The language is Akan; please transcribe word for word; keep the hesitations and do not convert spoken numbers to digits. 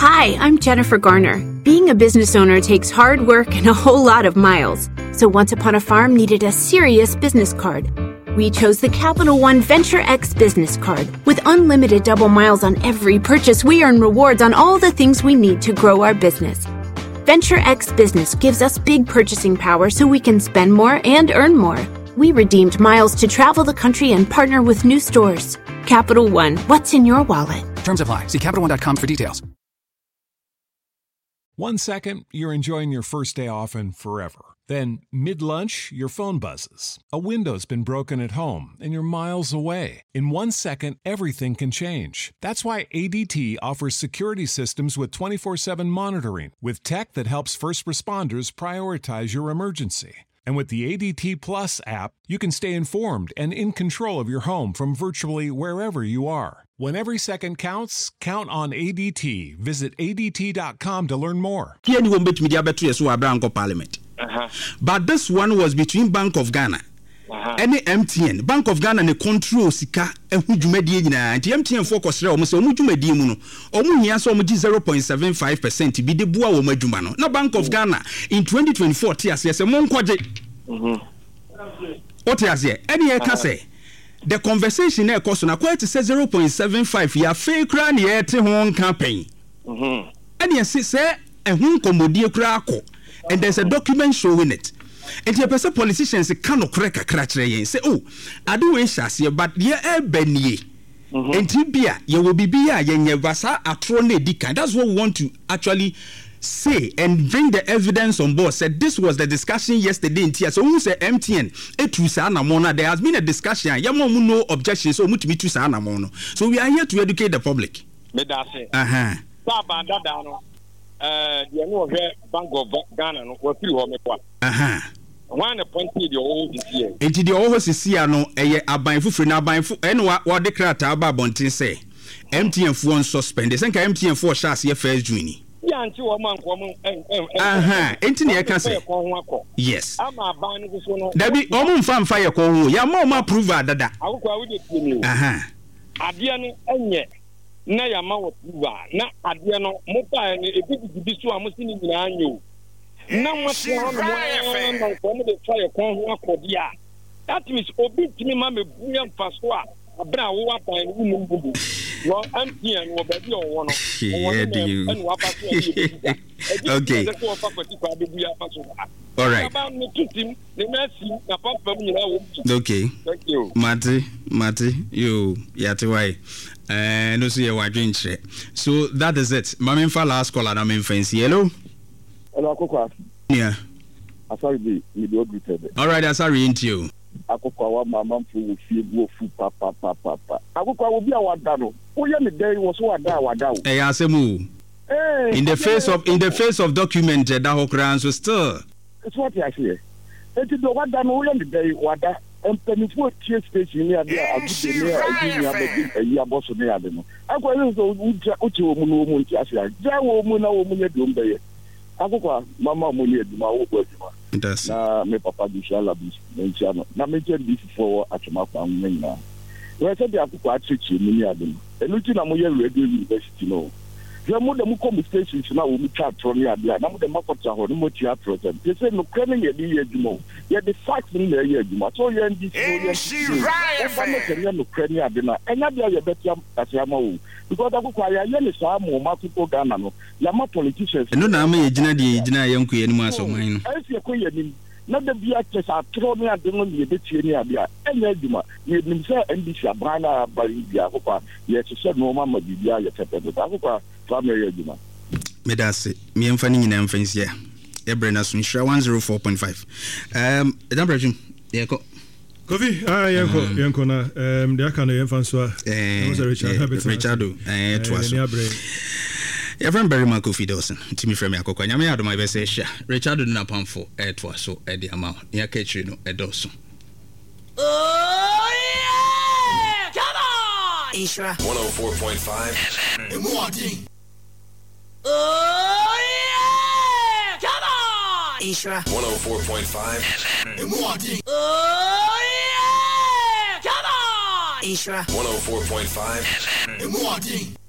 Hi, I'm Jennifer Garner. Being a business owner takes hard work and a whole lot of miles. So Once Upon a Farm needed a serious business card. We chose the Capital One Venture X business card. With unlimited double miles on every purchase, we earn rewards on all the things we need to grow our business. Venture X Business gives us big purchasing power so we can spend more and earn more. We redeemed miles to travel the country and partner with new stores. Capital One, what's in your wallet? Terms apply. See Capital One dot com for details. One second, you're enjoying your first day off and forever. Then, mid-lunch, your phone buzzes. A window's been broken at home, and you're miles away. In one second, everything can change. That's why A D T offers security systems with twenty-four seven monitoring, with tech that helps first responders prioritize your emergency. And with the A D T Plus app, you can stay informed and in control of your home from virtually wherever you are. When every second counts, count on A D T. Visit A D T dot com to learn more. Parliament. Uh-huh. But this one was between Bank of Ghana uh-huh. and M T N. Bank of Ghana ne control sika ehu dwumadi nyina. Nti M T N focus re omo se omo dwumadi mu no. Omo hia so omo gi zero point seven five percent bi de bua wo madwuma no. Na Bank of Ghana in twenty twenty-four ti ase se mon kwaje. Mhm. O ti ase. Eni e ka say the conversation e cost na quite say zero point seven five ya fake kra na ye te ho campaign. Mhm. Eni e say ehun komodie kra akọ. And there's a document showing it. And the person politicians cannot crack a crack and say, oh, I do wish I see, but ye a benny. And Tibia, you will be beer, ye vasa a trone dika. That's what we want to actually say and bring the evidence on board. Said this was the discussion yesterday in Tia. So who say M T N? Etusana Mona. There has been a discussion. Yamo no objections. So much me to Sana Mono. So we are here to educate the public. Uh huh. Uh, the no Bank of Ghana no we feel home kwa. Aha. One point the old this year. Enti the old sisi no eye aban fufure na aban fu ene wa wa declare aba bontin say M T N fu on suspend. Senka M T N fu shas ye first June ni. Ya nti wo man ko mo aha enti ne ka say. Yes. Ama aban no so no. Dabi omo mfa mfa ye ko hu. Ya ma ma approve adada. Akokwa we dey tumi. Aha. Ade no enye na ya ma wotuwa na ade no mo pa ne ebibibi so amusi ni nyina anyo na mo se ho no mo ko mo de try kon ho akodi a that means obi timi ma me buya mfaso a abra wo apan wo mu bubu no M T N wo ba bi o wo no wo wa pa so okay all right okay thank you Mati Mati you yati why Uh, no see your drink. So that is it. Mami fa last call and I'm in fancy. Hello. Hello, Akokwa. Yeah. Asari be me do greeted. All right, Asari into you. Akokwa wa mama fu fi go fu pa pa pa pa pa. Akokwa wo bi awada no. Wo ye me dey wo so wada wada wo. Eh asemu. Eh. In the face of in the face of document that hokran so still. It's what I say. Enti do wada no wo ye me dey wada. And penifo tie station ni ade a agude ni a adi ya be ayi aboso ni ade no akwa ni so uja uche wo mu no mu nti asia ja wo mu na wo mu ne dum be ye akwa mama mo ni eduma wo bo eduma na me papa bi shala bi nti ano na me je bi for atuma kwa nwenya we say bi akwa achichi mu ni ade no enu ti na mo ye radio university no je mo de mo come station na wo mu chat ro ni ade na mo de makota ho no mo tia project they say no kreme ye di ye eduma ye the facts in the year eduma so ye ndi so ye right no kreme ade na enya dia ye betia asiama wo because akwa ya ye ni sa mo makoko Ghana no ya ma politicians no na ma ye gina die gina ye nko ye ni mu asoman no ai ko ye ni na de bia chesa tro ni ade no ye betie ni ade a enya eduma ye nim se N D C abana bari bia akwa ye chese no ma ma bibia ye tepe akwa family eduma me dase me emfa ni nyina emfa nsia ebrena so nshira one oh four point five um edambrajum ye ko Kofi ah yenko yenko na um de aka no yemfa so a eh Richardo eh twaso ya from very much Kofi Dawson timi from akokwa nyame ya do my best sha Richardo na pamfo eh twaso eh de ama ya kechiri no edoso oh yeah come on Isra one oh four point five Morning. Oh yeah come on Isra one oh four point five Morning. Oh yeah come on Isra one oh four point five Morning.